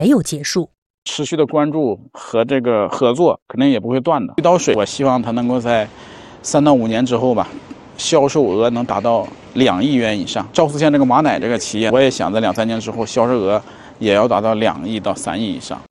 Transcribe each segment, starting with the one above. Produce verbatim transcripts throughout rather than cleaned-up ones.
没有结束。 持续的关注和这个合作肯定也不会断的。绿岛水，我希望它能够在三到五年之后吧，销售额能达到两亿元以上。赵四县这个马奶这个企业，我也想在两三年之后，销售额也要达到两亿到三亿以上。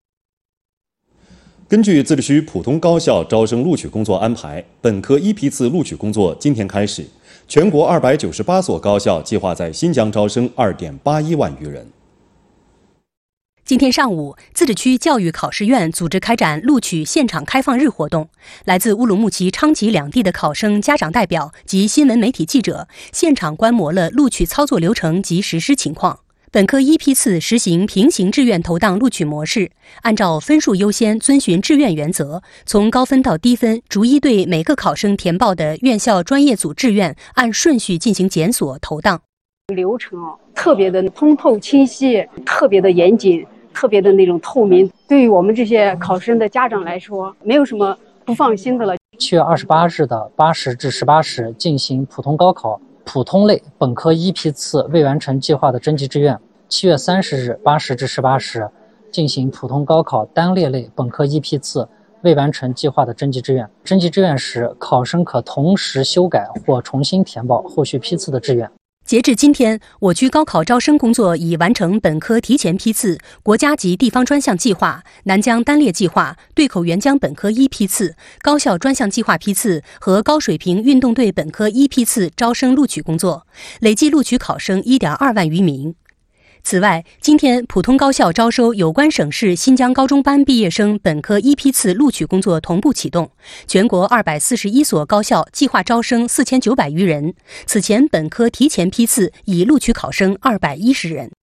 根据自治区普通高校招生录取工作安排，本科一批次录取工作今天开始，全国二百九十八所高校计划在新疆招生二点八一万余人。 今天上午，自治区教育考试院组织开展录取现场开放日活动，来自乌鲁木齐、昌吉两地的考生、家长代表及新闻媒体记者现场观摩了录取操作流程及实施情况。本科一批次实行平行志愿投档录取模式，按照分数优先，遵循志愿原则，从高分到低分，逐一对每个考生填报的院校专业组志愿按顺序进行检索投档。 流程特别的通透清晰，特别的严谨，特别的那种透明，对于我们这些考生的家长来说，没有什么不放心的了。 七月二十八日的八时至十八时进行普通高考普通类本科一批次未完成计划的征集志愿。七月三十日八时至十八时进行普通高考单列类本科一批次未完成计划的征集志愿。征集志愿时，考生可同时修改或重新填报后续批次的志愿。 截至今天，我区高考招生工作已完成本科提前批次、国家级地方专项计划、南疆单列计划、对口援疆本科一批次、高校专项计划批次和高水平运动队本科一批次招生录取工作，累计录取考生 一点二万余名。此外，今天普通高校招收有关省市新疆高中班毕业生本科一批次录取工作同步启动，全国二百四十一所高校计划招生四千九百余人。此前本科提前批次已录取考生二百一十人。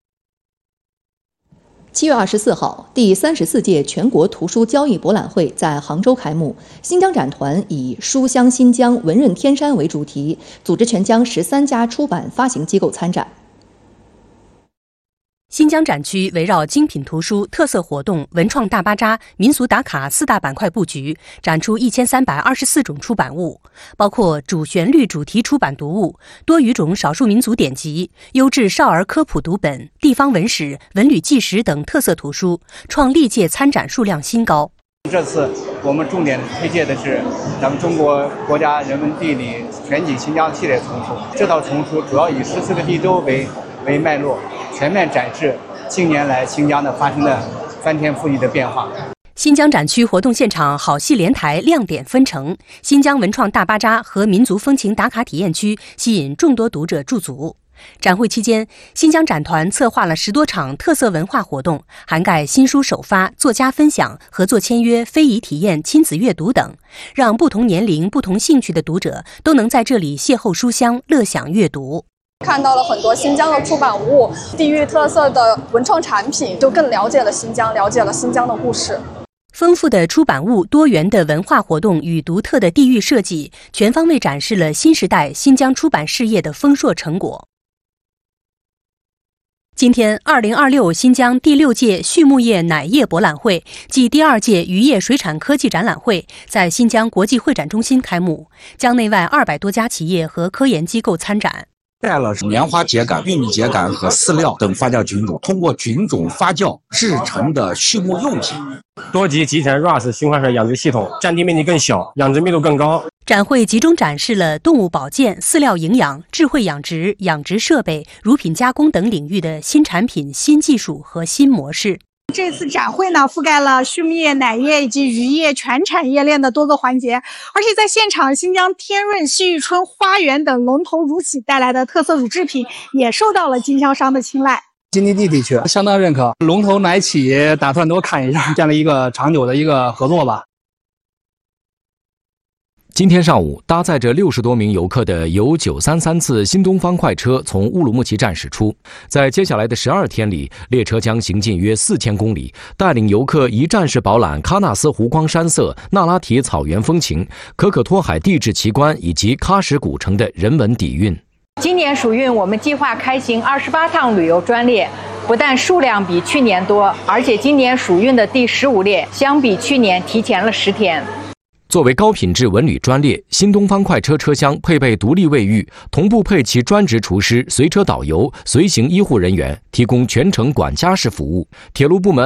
七月二十四号，第三十四届全国图书交易博览会在杭州开幕。新疆展团以“书香新疆，文润天山”为主题，组织全疆十三家出版发行机构参展。 新疆展区围绕精品图书、特色活动、文创大巴扎、民俗打卡四大板块布局，展出一千三百二十四种出版物，包括主旋律主题出版读物、多语种少数民族典籍、优质少儿科普读本、地方文史、文旅纪实等特色图书，创历届参展数量新高。 这次我们重点推介的是咱们中国国家人文地理全景新疆系列丛书。这套丛书主要以十四个地州为为脉络，全面展示近年来新疆的发生的翻天覆地的变化。 新疆展区活动现场好戏连台，亮点纷呈，新疆文创大巴扎和民族风情打卡体验区吸引众多读者驻足。展会期间，新疆展团策划了十多场特色文化活动，涵盖新书首发、作家分享、合作签约、非遗体验、亲子阅读等，让不同年龄、不同兴趣的读者都能在这里邂逅书香，乐享阅读。 看到了很多新疆的出版物、地域特色的文创产品，就更了解了新疆，了解了新疆的故事。 丰富的出版物、多元的文化活动与独特的地域设计，全方位展示了新时代新疆出版事业的丰硕成果。今天，二零二六新疆第六届畜牧业奶业博览会暨第二届渔业水产科技展览会在新疆国际会展中心开幕，疆内外二百多家企业和科研机构参展。 带了棉花秸秆、玉米秸秆和饲料等发酵菌种，通过菌种发酵制成的畜牧用品。 多级集成 R A S 循环式养殖系统，占地面积更小，养殖密度更高。 展会集中展示了动物保健、饲料营养、智慧养殖、养殖设备、乳品加工等领域的新产品、新技术和新模式。 这次展会呢，覆盖了畜牧业、奶业以及渔业全产业链的多个环节，而且在现场，新疆天润、西域春、花园等龙头乳企带来的特色乳制品也受到了经销商的青睐。 京津冀地区相当认可，龙头奶企打算多看一下，这样的一个长久的一个合作吧。 今天上午，搭载着六十多名游客的由九三三次新东方快车从乌鲁木齐站驶出，在接下来的十二天里，列车将行进约四千公里，带领游客一站式饱览喀纳斯湖光山色、那拉提草原风情、可可托海地质奇观以及喀什古城的人文底蕴。 今年暑运，我们计划开行二十八趟旅游专列，不但数量比去年多，而且今年暑运的第十五列相比去年提前了十天。 作为高品质文旅专列，新东方快车车厢配备独立卫浴，同步配齐专职厨师、随车导游、随行医护人员，提供全程管家式服务。铁路部门